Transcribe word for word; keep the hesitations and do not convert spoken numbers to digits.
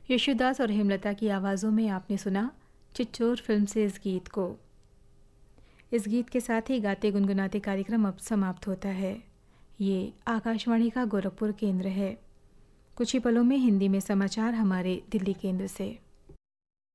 यशोदास और हेमलता की आवाज़ों में आपने सुना चिच्चोर फिल्म से इस गीत को। इस गीत के साथ ही गाते गुनगुनाते कार्यक्रम अब समाप्त होता है। ये आकाशवाणी का गोरखपुर केंद्र है। कुछ ही पलों में हिंदी में समाचार हमारे दिल्ली केंद्र से।